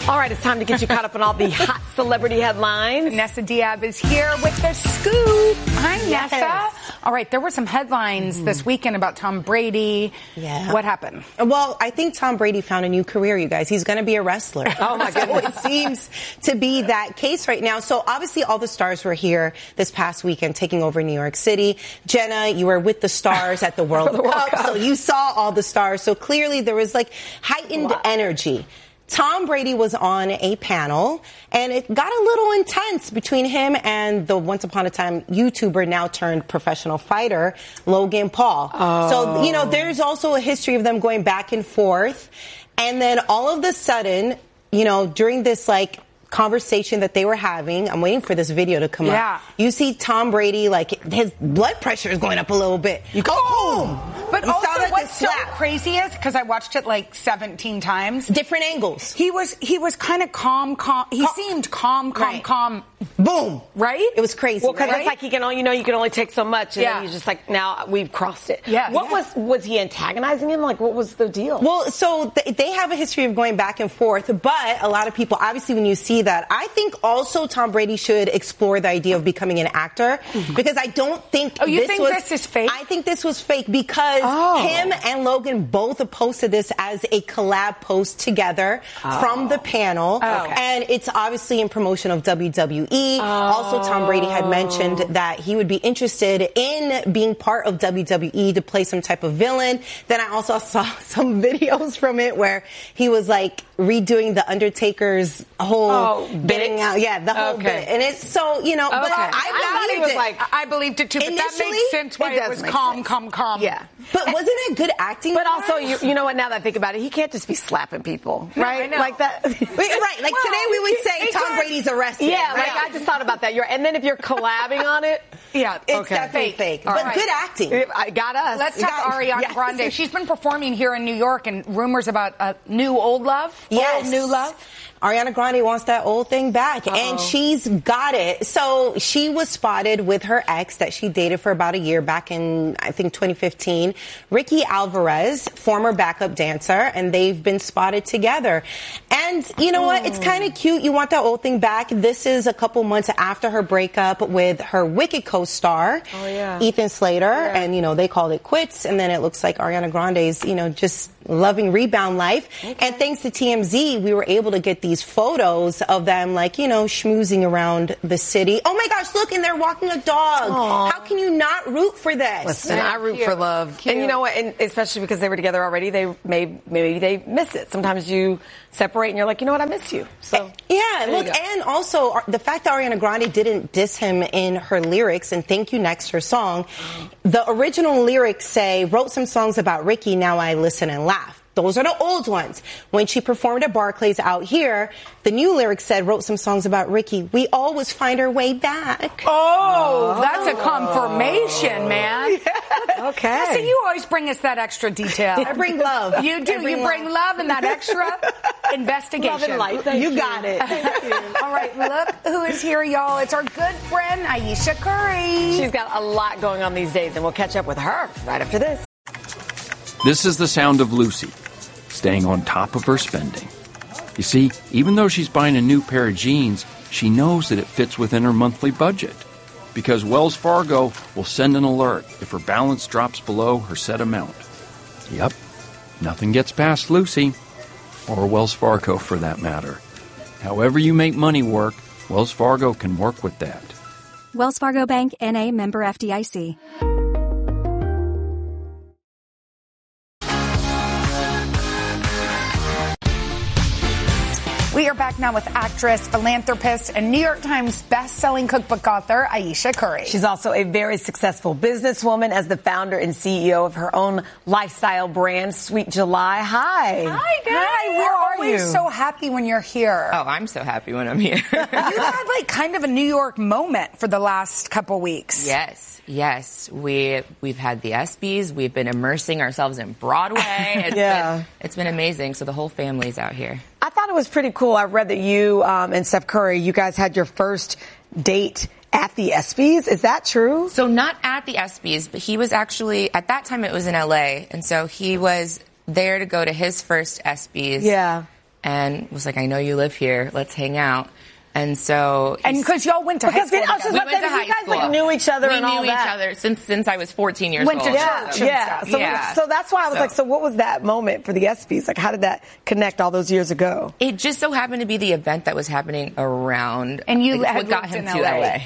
All right, it's time to get you caught up on all the hot celebrity headlines. Nessa Diab is here with the scoop. Hi, Yes. Nessa. All right, there were some headlines this weekend about Tom Brady. Yeah. What happened? Well, I think Tom Brady found a new career, you guys. He's going to be a wrestler. Oh, my goodness. So it seems to be that case right now. So obviously all the stars were here this past weekend taking over New York City. Jenna, you were with the stars at the World Cup, so you saw all the stars. So clearly there was like heightened energy. Tom Brady was on a panel, and it got a little intense between him and the once upon a time YouTuber, now turned professional fighter, Logan Paul. So, you know, there's also a history of them going back and forth. And then all of a sudden, you know, during this like conversation that they were having, I'm waiting for this video to come up. You see Tom Brady, like his blood pressure is going up a little bit. You go, boom! But You also saw that what's so slap. crazy is, because I watched it like 17 times. Different angles. He was kind of calm. He seemed calm. Boom. Right? It was crazy. Well, because right? it's like you can only take so much, and Yeah. then you're just like, now we've crossed it. Yeah. What was he antagonizing him? Like, what was the deal? Well, so they have a history of going back and forth, but a lot of people, obviously when you see that, I think also Tom Brady should explore the idea of becoming an actor, because I don't think this is fake? I think this was fake because him and Logan both posted this as a collab post together from the panel, and it's obviously in promotion of WWE. Also, Tom Brady had mentioned that he would be interested in being part of WWE to play some type of villain. Then I also saw some videos from it where he was like redoing the Undertaker's whole getting out, the whole bit, and it's so, you know. But I believed it too. But that makes sense why it was calm. Yeah. But wasn't it good acting? But also, you know what? Now that I think about it, he can't just be slapping people, right? I know. Like that. Right. Like today we would say Tom Brady's arrested. Yeah. right? Like I just thought about that. And then if you're collabing on it, it's definitely fake. But good acting. I got us. Let's talk Ariana Grande. She's been performing here in New York, and rumors about a old love. Yes. Old, new love. Ariana Grande wants that old thing back, and she's got it. So she was spotted with her ex that she dated for about a year back in, I think, 2015, Ricky Alvarez, former backup dancer, and they've been spotted together. And you know what? It's kind of cute. You want that old thing back. This is a couple months after her breakup with her Wicked co-star, Ethan Slater, and, you know, they called it quits, and then it looks like Ariana Grande's, you know, just loving rebound life. And thanks to TMZ, we were able to get these photos of them, like, you know, schmoozing around the city. Oh my gosh, look, and they're walking a dog. How can you not root for this? Listen, I root for love. Cute. And you know what? And especially because they were together already, maybe they miss it. Sometimes you separate and you're like, you know what? I miss you. So yeah, look, and also the fact that Ariana Grande didn't diss him in her lyrics, and Thank You Next, her song, the original lyrics say, wrote some songs about Ricky, now I listen and laugh. Those are the old ones. When she performed at Barclays out here, the new lyrics said, wrote some songs about Ricky. We always find our way back. That's a confirmation, man. Okay. So you always bring us that extra detail. I bring love. You do. You bring love and that extra investigation. Love and light. You got it. All right, look who is here, y'all. It's our good friend, Ayesha Curry. She's got a lot going on these days, and we'll catch up with her right after this. This is the sound of Lucy, staying on top of her spending. You see, even though she's buying a new pair of jeans, she knows that it fits within her monthly budget. Because Wells Fargo will send an alert if her balance drops below her set amount. Yep, nothing gets past Lucy, or Wells Fargo for that matter. However you make money work, Wells Fargo can work with that. Wells Fargo Bank, N.A., member FDIC. We are back now with actress, philanthropist, and New York Times best-selling cookbook author, Ayesha Curry. She's also a very successful businesswoman as the founder and CEO of her own lifestyle brand, Sweet July. Hi. Hi, guys. Hi, we're always so happy when you're here. Oh, I'm so happy when I'm here. You had like kind of a New York moment for the last couple weeks. Yes. We've had the ESPYs. We've been immersing ourselves in Broadway. It's been amazing. So the whole family's out here. I thought it was pretty cool. I read that you and Steph Curry, you guys had your first date at the ESPYs. Is that true? So not at the ESPYs, but he was actually, at that time it was in LA. And so he was there to go to his first ESPYs. Yeah. and was like, I know you live here. Let's hang out. And so, and because y'all went to high school, you guys like knew each other and all that. We knew each other since I was 14 years old. Went to church. Yeah. So that's why I was like, so what was that moment for the ESPYs? Like, how did that connect all those years ago? It just so happened to be the event that was happening around, and you what got him to LA.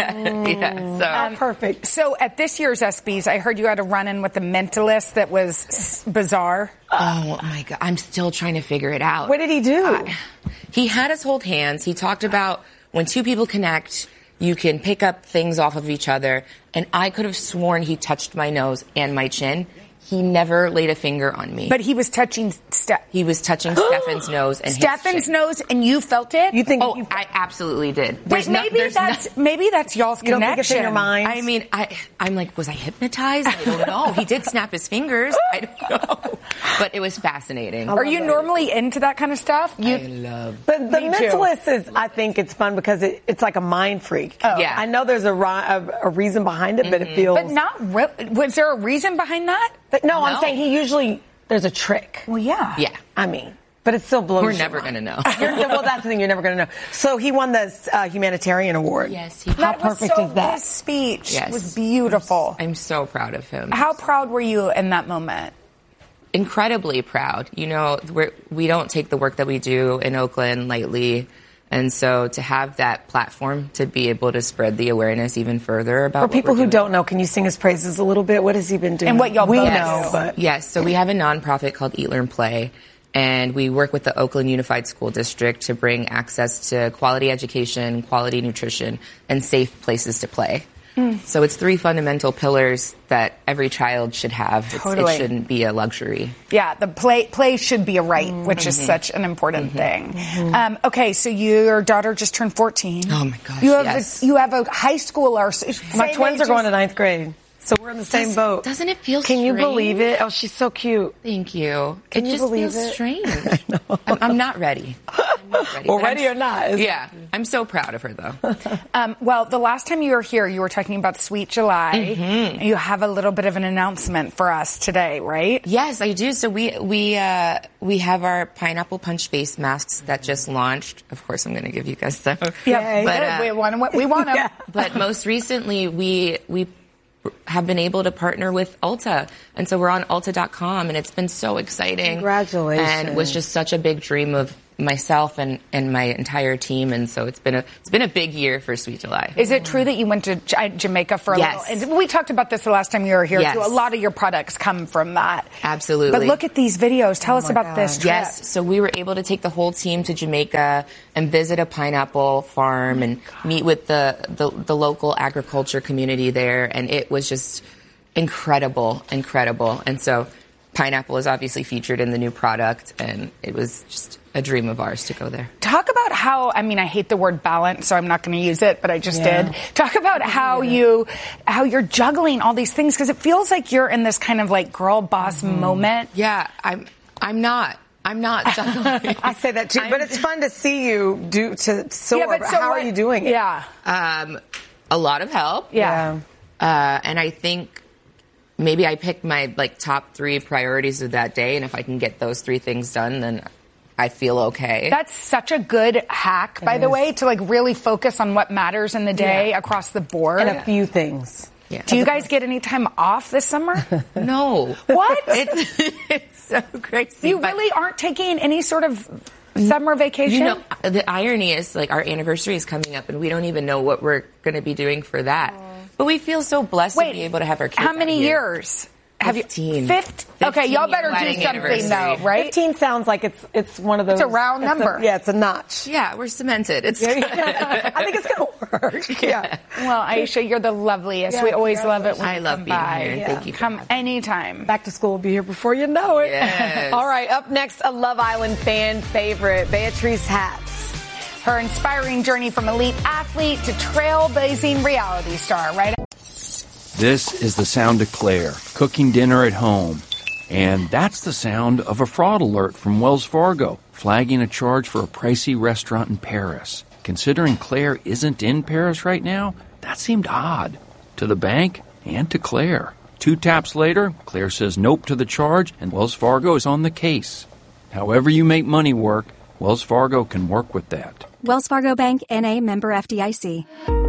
Yeah. So perfect. So at this year's ESPYs, I heard you had a run-in with The Mentalist that was bizarre. Oh my God, I'm still trying to figure it out. What did he do? He had us hold hands. He talked about when two people connect, you can pick up things off of each other. And I could have sworn he touched my nose and my chin. He never laid a finger on me. But he was touching He was touching Stefan's nose and Stefan's nose, and you felt it? You think? Oh, I absolutely did. Wait, maybe that's y'all's you connection. Don't think it's in your mind? I mean, I'm like, was I hypnotized? I don't know. He did snap his fingers. I don't know. But it was fascinating. Are you normally into that kind of stuff? I love. But the Mentalist is, I think it's fun because it's like a mind freak. Oh. Yeah. I know there's a reason behind it, but it feels. But not really. Was there a reason behind that? No, I'm saying there's a trick. Well, yeah. Yeah. I mean, but it still blows. We're never going to know. Well, that's the thing. You're never going to know. So he won the humanitarian award. Yes. How perfect is that? His speech Yes. was beautiful. I'm so proud of him. How proud were you in that moment? Incredibly proud. You know, we don't take the work that we do in Oakland lightly. And so to have that platform to be able to spread the awareness even further about For people who don't know, can you sing his praises a little bit? What has he been doing? And what y'all we both know, but Yes, so we have a nonprofit called Eat, Learn, Play, and we work with the Oakland Unified School District to bring access to quality education, quality nutrition, and safe places to play. So it's 3 fundamental pillars that every child should have. Totally. It shouldn't be a luxury. Yeah, the play should be a right, which is such an important thing. Okay, so your daughter just turned 14. Oh my gosh, You have a high schooler. my twins are going to 9th grade. So we're in the same boat. Doesn't it feel Can strange? you believe it? Oh, she's so cute. Thank you. Can it you just believe feels it? strange. I'm not ready. Well, ready or not. Yeah. I'm so proud of her, though. Well, the last time you were here, you were talking about Sweet July. You have a little bit of an announcement for us today, right? Yes, I do. So we have our pineapple punch face masks that just launched. Of course, I'm going to give you guys some. Yeah, but we want them. But most recently, we have been able to partner with Ulta. And so we're on Ulta.com, and it's been so exciting. Congratulations. And it was just such a big dream of myself and my entire team. And so it's been a big year for Sweet July. Is it true that you went to Jamaica for a little? And we talked about this the last time you were here, too. A lot of your products come from that. Absolutely. But look at these videos. Tell us about this trip. Yes. So we were able to take the whole team to Jamaica and visit a pineapple farm and meet with the local agriculture community there. And it was just incredible. And so pineapple is obviously featured in the new product, and it was just a dream of ours to go there. Talk about how, I hate the word balance, so I'm not going to use it, but I just did. Talk about how you're juggling all these things, because it feels like you're in this kind of like girl boss moment. Yeah, I'm not juggling. I say that too, but it's fun to see you soar. Yeah, but how are you doing it? Yeah. A lot of help. Yeah. And I think maybe I pick my top 3 priorities of that day, and if I can get those 3 things done, then I feel okay. That's such a good hack, by the way, to really focus on what matters in the day across the board. And a few things. Yeah. Do you guys get any time off this summer? No. What? It's so crazy. You really aren't taking any sort of summer vacation? You know, the irony is our anniversary is coming up, and we don't even know what we're going to be doing for that. But we feel so blessed to be able to have our kids how many out here. years? 15. 15? Okay, y'all better do something though, right? 15 sounds like it's one of those. It's a round number. It's a notch. Yeah, we're cemented. It's I think it's going to work. Yeah. Well, Aisha, you're the loveliest. We always love it when I you love come being by. here. Thank you. Come anytime. Back to school will be here before you know it. Yes. All right, up next, a Love Island fan favorite, Beatrice Hatz. Her inspiring journey from elite athlete to trailblazing reality star, right? This is the sound of Claire, cooking dinner at home. And that's the sound of a fraud alert from Wells Fargo, flagging a charge for a pricey restaurant in Paris. Considering Claire isn't in Paris right now, that seemed odd. To the bank and to Claire. 2 taps later, Claire says nope to the charge, and Wells Fargo is on the case. However you make money work, Wells Fargo can work with that. Wells Fargo Bank, N.A., member FDIC.